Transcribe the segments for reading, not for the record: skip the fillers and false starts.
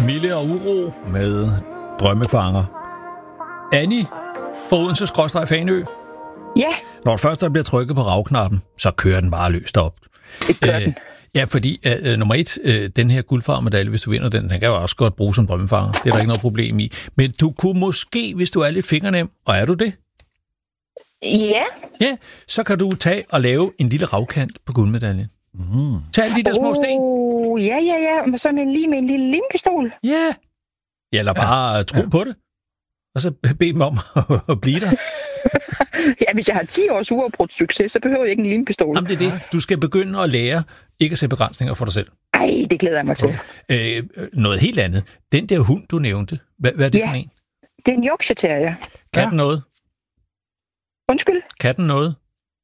Mille og Uro med Drømmefanger. Annie, for Odense/Fanø. Ja. Når først der bliver trykket på ravknappen, så kører den bare løst op. Det gør den. Ja, fordi nummer 1, den her guldfarmedalje, hvis du vinder den kan jo også godt bruge som drømmefanger. Det er der ikke noget problem i. Men du kunne måske, hvis du er lidt fingernem, og er du det? Ja. Ja, så kan du tage og lave en lille ravkant på guldmedaljen. Tag alle de der små sten. Ja. Men sådan lige med en lille limpistol. Ja. Eller bare tro på det. Og så bed dem om at blive der. Ja, hvis jeg har 10 års uafbrudt succes, så behøver jeg ikke en limpistol. Jamen, det er det. Du skal begynde at lære ikke at sætte begrænsninger for dig selv. Ej, det glæder jeg mig til. Noget helt andet. Den der hund, du nævnte, hvad er det for en? Det er en Yorkshire Terrier. Kan den noget? Undskyld? Kan den noget?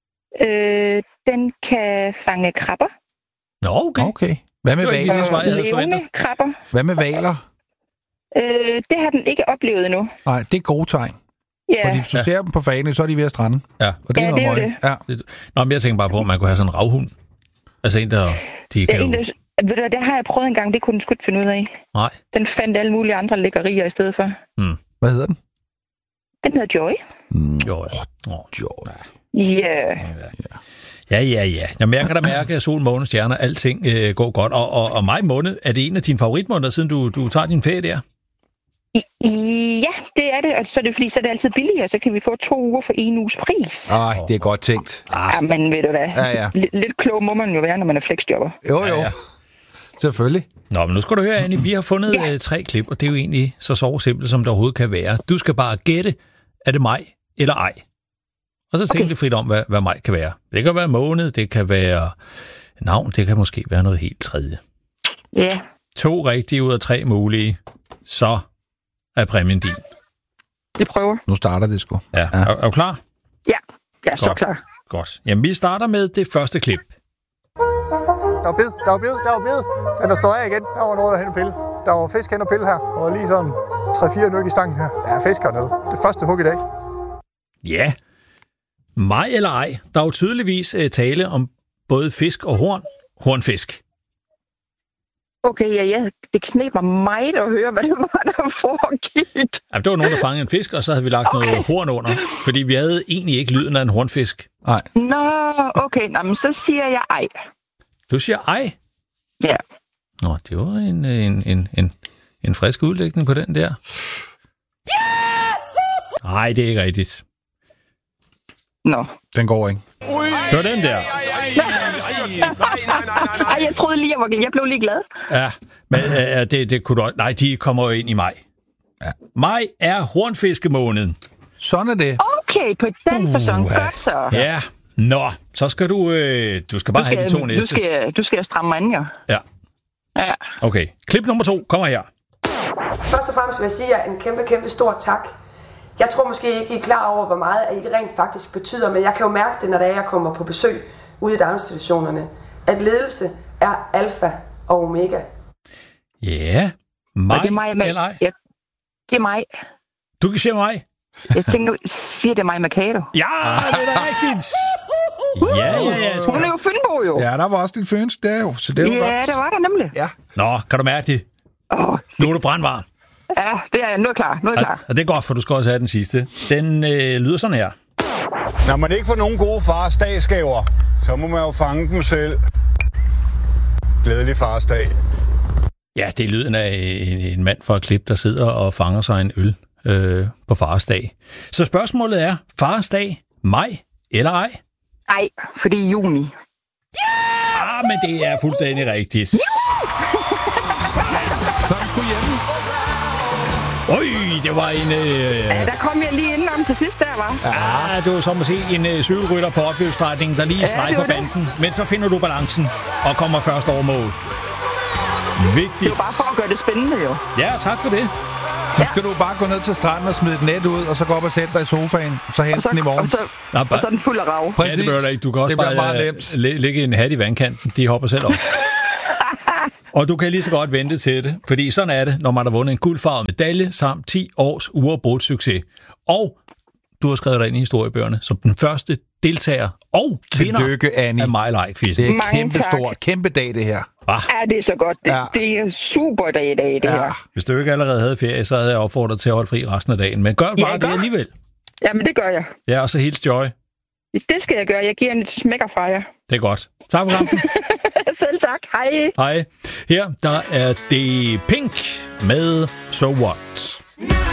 Den kan fange krabber. Nå, okay. Hvad med valer? Levende krabber. Hvad med valer? Det har den ikke oplevet endnu. Nej, det er gode tegn. Ja. Fordi hvis du ser dem på Fanø, så er de ved at strande. Ja. Og det er noget det er det. det. Ja. Nå, men jeg tænker bare på, at man kunne have sådan en ravhund. Altså en, der... De kan Ved du, det har jeg prøvet en gang, det kunne den sgu ikke finde ud af. Nej. Den fandt alle mulige andre lækkerier i stedet for. Hvad hedder den? Den hedder Joy. Joy. Ja. Ja. Jamen, jeg kan da mærke, at sol, måne, stjerner, alting går godt. Og maj måned, er det en af dine favoritmåneder, siden du tager din ferie der? Ja, det er det. Og så er det fordi, så er det altid billigere. Så kan vi få 2 uger for 1 uges pris. Ej, det er godt tænkt. Ja, men ved du hvad? Ja. Lidt klog må man jo være, når man er flexjobber. Jo. Ja. Selvfølgelig. Nå, men nu skal du høre, Annie, vi har fundet 3 klip, og det er jo egentlig så simpelt, som det overhovedet kan være. Du skal bare gætte, er det maj eller ej? Og så tænk lidt frit om, hvad maj kan være. Det kan være måned, det kan være navn, det kan måske være noget helt tredje. Ja. 2 rigtige ud af 3 mulige, så er præmien din. Vi prøver. Nu starter det sgu. Ja. Er du klar? Ja, jeg er så klar. Godt. Jamen, vi starter med det første klip. Der var bid. Men der står af igen. Der var noget at hente pille. Der var fisk hen og pille her. Og lige sådan 3-4 nyk i stangen her. Der er fisk hernede. Det første hug i dag. Ja. Maj eller ej? Der er jo tydeligvis tale om både fisk og hornfisk. Okay, ja, det kneber mig at høre, hvad det var, der foregik. Jamen, det var nogen, der fangede en fisk, og så havde vi lagt noget horn under. Fordi vi havde egentlig ikke lyden af en hornfisk. Nej. Nå, okay. Nå, men så siger jeg ej. Du siger ej? Ja. Nå, det var en frisk udlægning på den der. Nej, det er ikke rigtigt. Nå. Den går ikke. Det var den der. Ej, jeg troede lige, jeg blev lige glad. Ja, men det kunne du... Nej, de kommer jo ind i maj. Ja. Maj er hornfiskemåneden. Sådan er det. Okay, på den fasong. Godt så. Ja, nå, så skal du... du skal bare have de 2 næste. Du skal stramme mig an, jo. Ja. Okay, klip nummer 2 kommer her. Først og fremmest vil jeg sige jer en kæmpe stor tak. Jeg tror måske ikke, I er klar over, hvor meget I rent faktisk betyder, men jeg kan jo mærke det, når jeg kommer på besøg ude i daginstitutionerne, at ledelse er alfa og omega. Ja, maj eller ej? Ja, det er mig. Du kan sige mig? Jeg tænker, siger det mig Mercado? Ja, det er da rigtigt. Ja. Hun er jo Fynbo, jo. Ja, der var også dit Fyns der jo, så det er jo godt. Ja, det var der nemlig. Ja. Nå, kan du mærke det? Nu er du brandvarm. Ja, det er nu er klar. Og det er godt, for du skal også have den sidste. Den lyder sådan her. Når man ikke får nogen gode fars dagsgaver, så må man jo fange dem selv. Glædelig farsdag. Ja, det er lyden af en mand fra et klip, der sidder og fanger sig en øl på farsdag. Så spørgsmålet er, farsdag, maj eller ej? Ej, fordi i juni. Ja, men det er fuldstændig rigtigt. Så er sgu hjemme. Det var en... Ja, der kom jeg lige indenom til sidst der, var. Ja, det var som at se en cykelrytter på opløbsstrækningen, der lige strejfer banden. Men så finder du balancen og kommer først over mål. Vigtigt. Det var bare for at gøre det spændende, jo. Ja, tak for det. Nu skal du bare gå ned til stranden og smide et net ud, og så gå op og sætte dig i sofaen, så hente den i morgen. Og så er den fuld af rav. Ja, det bør du ikke. Du kan også bare lægge en hat i vandkanten. De hopper selv op. Og du kan lige så godt vente til det, fordi sådan er det, når man har vundet en guldfarvet medalje samt 10 års uafbrudt succes. Og du har skrevet dig ind i historiebøgerne som den første deltager og vinder af Mile High-quizzen. Det er kæmpe dag, det her. Ja, det er så godt. Det er en super dag i dag, det her. Hvis du ikke allerede havde ferie, så havde jeg opfordret til at holde fri resten af dagen. Men gør bare det alligevel. Jamen, det gør jeg. Ja, og så helt Joy. Det skal jeg gøre. Jeg giver en smækker fra jer. Det er godt. Tak for kampen. Selv tak. Hej. Hej. Her, der er det Pink med So What.